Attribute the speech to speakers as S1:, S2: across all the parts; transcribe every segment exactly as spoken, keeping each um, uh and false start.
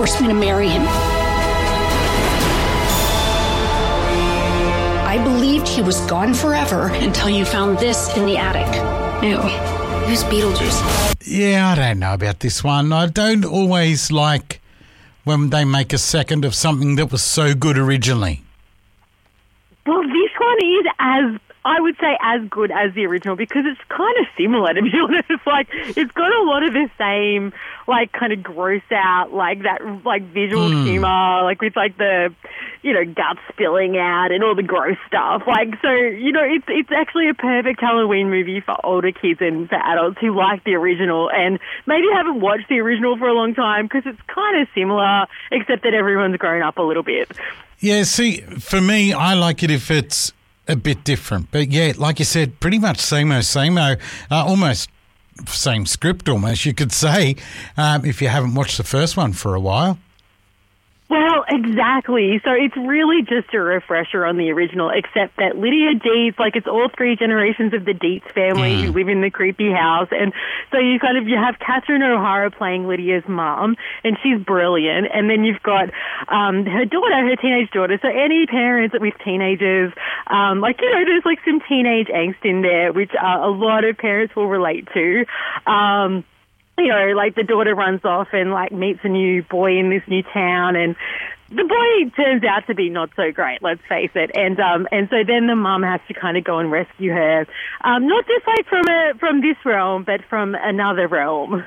S1: forced me to marry him. I believed he was gone forever until you found this in the attic. Ew. Who's Beetlejuice?
S2: Yeah, I don't know about this one. I don't always like when they make a second of something that was so good originally.
S3: Well, this one is as, I would say, as good as the original because it's kind of similar, to be honest. Like, it's got a lot of the same, like, kind of gross out, like, that, like, visual
S2: mm.
S3: humour, like, with, like, the, you know, guts spilling out and all the gross stuff. Like, so, you know, it's it's actually a perfect Halloween movie for older kids and for adults who like the original and maybe haven't watched the original for a long time because it's kind of similar, except that everyone's grown up a little bit.
S2: Yeah, see, for me, I like it if it's a bit different. But, yeah, like you said, pretty much same-o, same-o, uh, almost same script almost, you could say, um, if you haven't watched the first one for a while.
S3: Well, exactly. So it's really just a refresher on the original, except that Lydia Deetz, like it's all three generations of the Deetz family
S2: mm.
S3: who live in the creepy house. And so you kind of, you have Catherine O'Hara playing Lydia's mum, and she's brilliant. And then you've got um, her daughter, her teenage daughter. So any parents with teenagers, um, like, you know, there's like some teenage angst in there, which uh, a lot of parents will relate to. Um You know, like the daughter runs off and like meets a new boy in this new town, and the boy turns out to be not so great, let's face it. And um, and so then the mum has to kind of go and rescue her, um, not just like from a from this realm, but from another realm.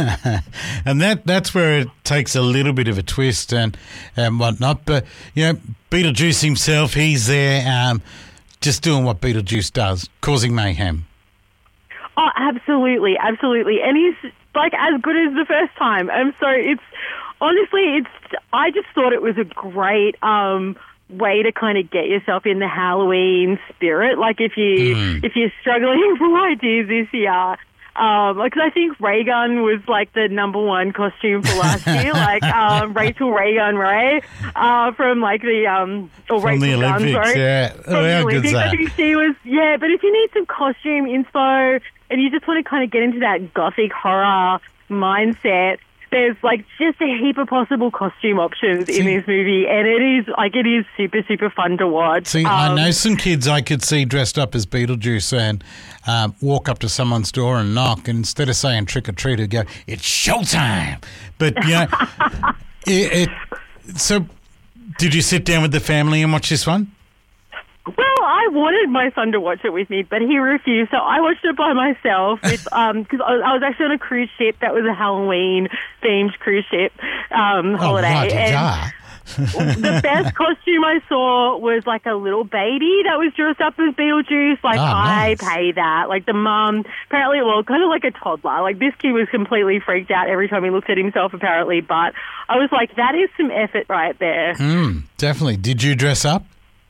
S2: And that that's where it takes a little bit of a twist and and whatnot. But you know, Beetlejuice himself, he's there, um, just doing what Beetlejuice does, causing mayhem.
S3: Oh, absolutely, absolutely, and he's like as good as the first time. And so it's honestly, it's. I just thought it was a great um, way to kind of get yourself in the Halloween spirit. Like if you mm. if you're struggling for ideas this year. Um, because I think Ray Gun was like the number one costume for last year, like um, Rachel Ray Gun Ray uh, from like the um or
S2: from
S3: Rachel
S2: the Olympics,
S3: Gun, sorry,
S2: yeah.
S3: from
S2: oh,
S3: the
S2: how
S3: Olympics.
S2: good's that?
S3: I think she was, yeah. But if you need some costume inspo and you just want to kind of get into that gothic horror mindset, there's like just a heap of possible costume options see, in this movie, and it is like it is super super fun to watch.
S2: See, um, I know some kids I could see dressed up as Beetlejuice and um, walk up to someone's door and knock, and instead of saying trick or treat, they'd go, "It's showtime!" But you know, it, it. So, did you sit down with the family and watch this one?
S3: Well, I wanted my son to watch it with me, but he refused, so I watched it by myself. It's um because I, I was actually on a cruise ship that was a Halloween-themed cruise ship um, holiday.
S2: Oh,
S3: and the best costume I saw was like a little baby that was dressed up as Beetlejuice. Like,
S2: oh, nice.
S3: I pay that. Like, the mum, apparently, well, kind of like a toddler. Like, this kid was completely freaked out every time he looked at himself, apparently. But I was like, that is some effort right there.
S2: Mm, definitely. Did you dress up?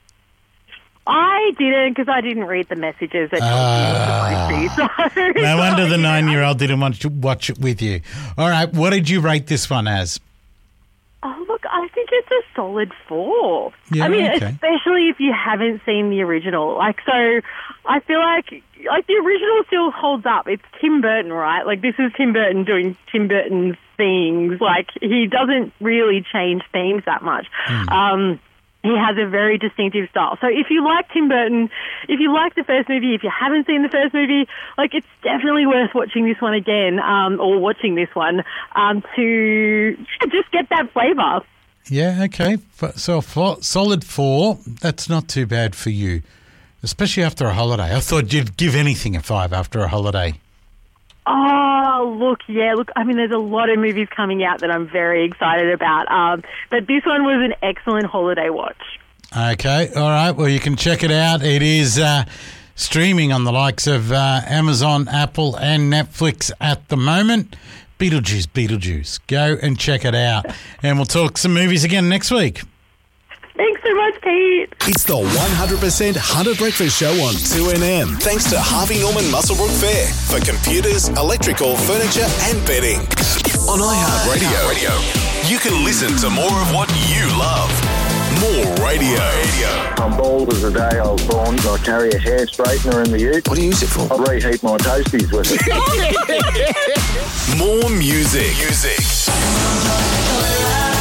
S3: I didn't, because I didn't read the messages that
S2: uh,
S3: told me so,
S2: No wonder
S3: so,
S2: the
S3: yeah,
S2: nine-year-old didn't want to watch it with you. All right, what did you rate this one as?
S3: Oh, look, I think it's a solid four.
S2: Yeah,
S3: I mean,
S2: okay.
S3: especially if you haven't seen the original. Like, so I feel like, like the original still holds up. It's Tim Burton, right? Like, this is Tim Burton doing Tim Burton's things. Like, he doesn't really change themes that much. Mm. Um He has a very distinctive style. So if you like Tim Burton, if you like the first movie, if you haven't seen the first movie, like it's definitely worth watching this one again, um, or watching this one um, to just get that flavour.
S2: Yeah, okay. So a solid four. That's not too bad for you, especially after a holiday. I thought you'd give anything a five after a holiday.
S3: Oh, look, yeah, look, I mean, there's a lot of movies coming out that I'm very excited about, um, but this one was an excellent holiday watch.
S2: Okay, all right, well, you can check it out. It is uh, streaming on the likes of uh, Amazon, Apple and Netflix at the moment. Beetlejuice, Beetlejuice. Go and check it out. And we'll talk some movies again next week.
S3: Thanks so much, Pete.
S4: It's the one hundred percent Hunter Breakfast Show on two N M. Thanks to Harvey Norman Muswellbrook Fair for computers, electrical, furniture and bedding. On iHeartRadio, Radio, you can listen to more of what you love. More radio.
S5: I'm bald as the day I was born. I carry a hair straightener in the ute.
S4: What do you use it for?
S5: I reheat my toasties with it.
S4: More music. Music.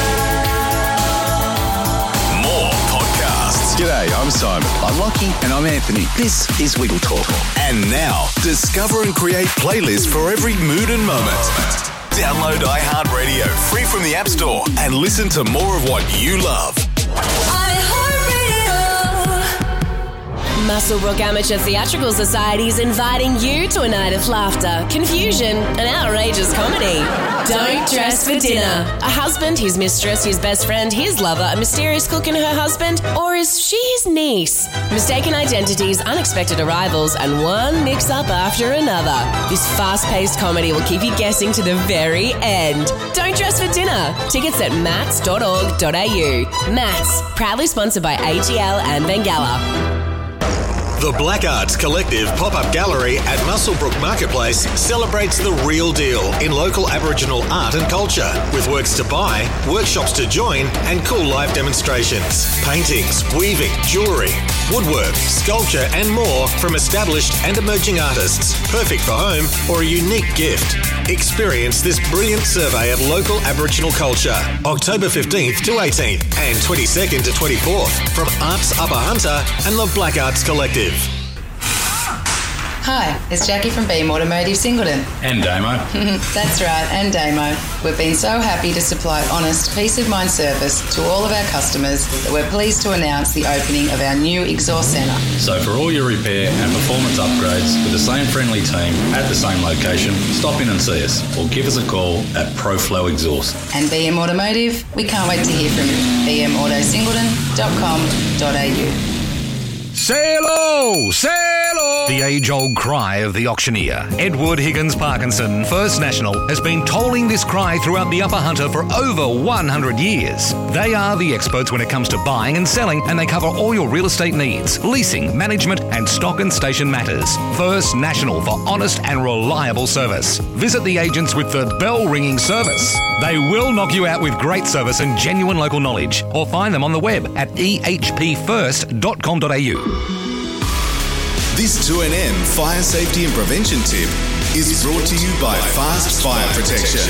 S4: I'm Simon.
S6: I'm Lockie.
S7: And I'm Anthony.
S6: This is Wiggle Talk.
S4: And now, discover and create playlists for every mood and moment. Download iHeartRadio free from the App Store and listen to more of what you love.
S8: Muswellbrook Amateur Theatrical Society is inviting you to a night of laughter, confusion, and outrageous comedy. Don't dress for dinner. A husband, his mistress, his best friend, his lover, a mysterious cook and her husband, or is she his niece? Mistaken identities, unexpected arrivals, and one mix-up after another. This fast-paced comedy will keep you guessing to the very end. Don't dress for dinner. Tickets at mats dot org dot a u. Mats, proudly sponsored by A T L and Bengala.
S4: The Black Arts Collective pop-up gallery at Muswellbrook Marketplace celebrates the real deal in local Aboriginal art and culture, with works to buy, workshops to join, and cool live demonstrations. Paintings, weaving, jewellery, woodwork, sculpture, and more from established and emerging artists. Perfect for home or a unique gift. Experience this brilliant survey of local Aboriginal culture, October fifteenth to eighteenth and twenty-second to twenty-fourth from Arts Upper Hunter and the Black Arts Collective.
S9: Hi, it's Jackie from Beam Automotive Singleton.
S10: And Damo.
S9: That's right, and Damo. We've been so happy to supply honest, peace-of-mind service to all of our customers that we're pleased to announce the opening of our new exhaust centre.
S10: So for all your repair and performance upgrades with the same friendly team at the same location, stop in and see us or give us a call at ProFlow Exhaust.
S9: And B M Automotive, we can't wait to hear from you. b m auto singleton dot com dot a u.
S11: Say hello! Say hello! The age-old cry of the auctioneer. Edward Higgins Parkinson, First National, has been tolling this cry throughout the Upper Hunter for over one hundred years. They are the experts when it comes to buying and selling, and they cover all your real estate needs, leasing, management, and stock and station matters. First National for honest and reliable service. Visit the agents with the bell-ringing service. They will knock you out with great service and genuine local knowledge, or find them on the web at e h p first dot com dot a u.
S4: This two N M fire safety and prevention tip is brought to you by Fast Fire Protection.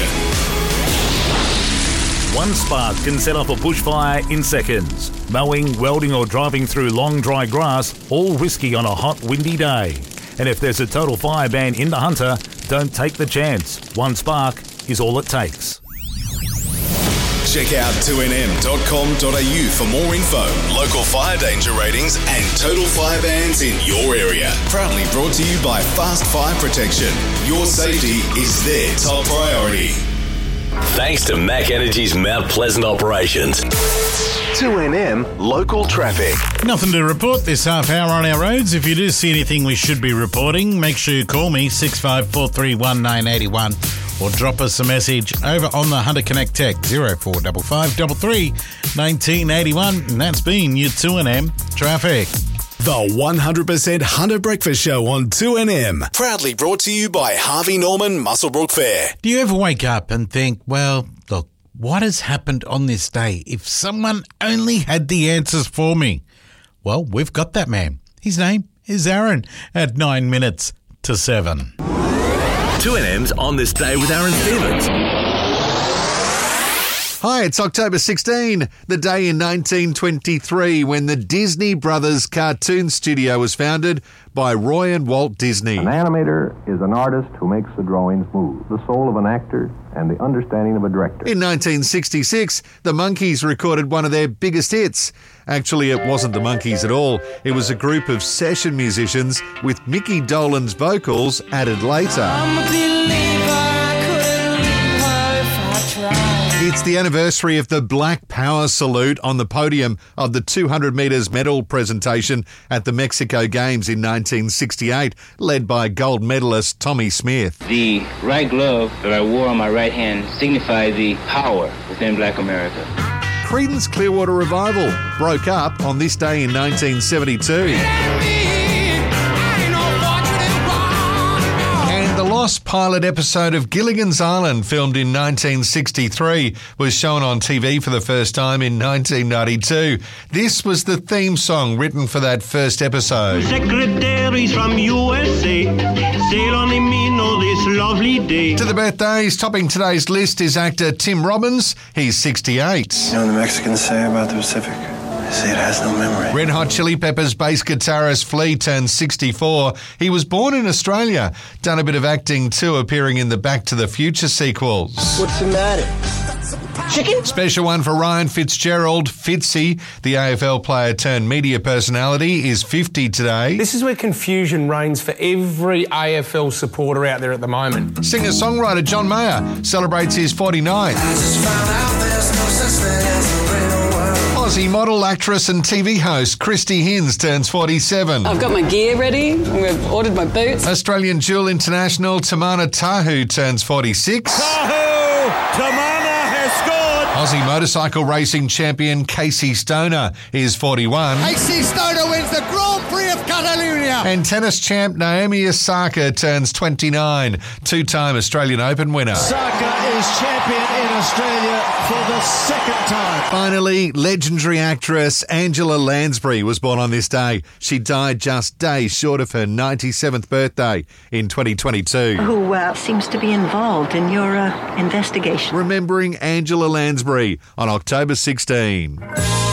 S12: One spark can set off a bushfire in seconds. Mowing, welding or driving through long dry grass, all risky on a hot windy day. And if there's a total fire ban in the Hunter, don't take the chance. One spark is all it takes.
S4: Check out two n m dot com dot a u for more info, local fire danger ratings and total fire bans in your area. Proudly brought to you by Fast Fire Protection. Your safety is their top priority.
S13: Thanks to Mac Energy's Mount Pleasant operations.
S4: two N M local traffic.
S2: Nothing to report this half hour on our roads. If you do see anything we should be reporting, make sure you call me six five four three one nine eight one or drop us a message over on the Hunter Connect Tech zero four five five three three nineteen eighty-one, and that's been your two N M traffic.
S4: The one hundred percent Hunter Breakfast Show on two N M. Proudly brought to you by Harvey Norman Muswellbrook Fair.
S2: Do you ever wake up and think, well, look, what has happened on this day? If someone only had the answers for me. Well, we've got that man. His name is Aaron at nine minutes to seven.
S13: two N M's on this day with Aaron Stevens.
S14: Hi, it's October sixteenth, the day in nineteen twenty-three when the Disney Brothers Cartoon Studio was founded by Roy and Walt Disney.
S15: An animator is an artist who makes the drawings move, the soul of an actor and the understanding of a director.
S14: In nineteen sixty-six, the Monkees recorded one of their biggest hits. Actually, it wasn't the Monkees at all. It was a group of session musicians with Mickey Dolenz vocals added later. I'm a believer, I couldn't leave her if I tried. It's the anniversary of the Black Power salute on the podium of the two hundred metres medal presentation at the Mexico Games in nineteen sixty-eight, led by gold medalist Tommy Smith.
S16: The right glove that I wore on my right hand signified the power within Black America.
S14: Creedence Clearwater Revival broke up on this day in nineteen seventy-two. The Lost pilot episode of Gilligan's Island, filmed in nineteen sixty-three, was shown on T V for the first time in nineteen ninety-two. This was the theme song written for that first episode.
S17: Secretaries from U S A sail on the Mino this lovely day.
S14: To the birthdays, topping today's list is actor Tim Robbins. He's sixty-eight.
S18: You know what the Mexicans say about the Pacific?
S6: See, it has no memory.
S14: Red Hot Chili Peppers bass guitarist Flea turns sixty-four. He was born in Australia. Done a bit of acting too, appearing in the Back to the Future sequels.
S6: What's the matter? Chicken?
S14: Special one for Ryan Fitzgerald. Fitzy, the A F L player turned media personality, is fifty today.
S7: This is where confusion reigns for every A F L supporter out there at the moment.
S14: Singer-songwriter John Mayer celebrates his forty-ninth. Aussie model, actress and T V host Christy Hins turns forty-seven.
S18: I've got my gear ready. I've ordered my boots.
S14: Australian dual international Tamana Tahu turns forty-six.
S12: Tahu! Tamana has scored!
S14: Aussie motorcycle racing champion Casey Stoner is forty-one.
S19: Casey Stoner wins the Grand Prix of Catalonia.
S14: And tennis champ Naomi Osaka turns twenty-nine. Two-time Australian Open winner.
S19: Osaka is champion in Australia for the second time.
S14: Finally, legendary actress Angela Lansbury was born on this day. She died just days short of her ninety-seventh birthday in twenty twenty-two.
S20: Who uh, seems to be involved in your uh, investigation.
S14: Remembering Angela Lansbury on October sixteenth.